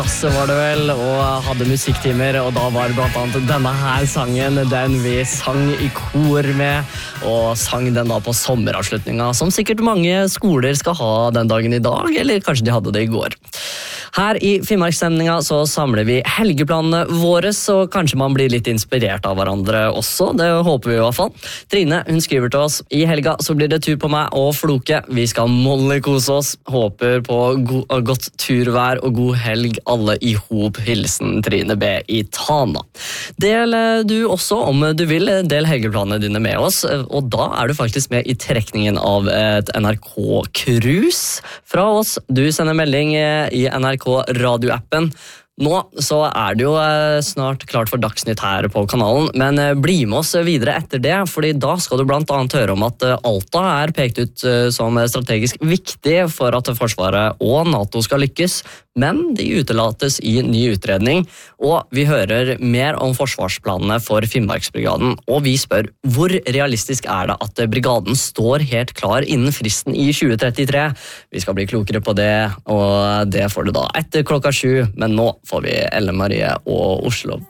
Så var det vel, og hadde musikktimer, og da var det blant annet denne her sangen, den vi sang i kor med, og sang den da på sommeravslutninga, som sikkert mange skoler skal ha den dagen i dag, eller kanskje de hadde det i går. Her i Finnmarksstemninga så samler vi helgeplanene våre, så kanskje man blir litt inspirert av hverandre også, det håper vi i hvert fall. Trine, hun skriver til oss, i helga så blir det tur på meg og Floke, vi skal mollig kose oss, håper på godt turvær og god helg alle i hop, hilsen Trine B i Tana. Del du også, om du vil, del helgeplanene dine med oss, og da er du faktisk med i trekningen av et NRK-cruise fra oss. Du sender melding i NRK radioappen. Nå så er det jo snart klart for Dagsnytt her på kanalen, men bli med oss videre etter det, fordi da skal du blant annet høre om at Alta er pekt ut som strategisk viktig for at Forsvaret og NATO skal lykkes, men de utelates i ny utredning, og vi hører mer om forsvarsplanene for Finnmarksbrigaden, og vi spør hvor realistisk er det at brigaden står helt klar innen fristen i 2033? Vi skal bli klokere på det, og det får du da etter 7:00, men nå får vi Elle Marie og Oslo.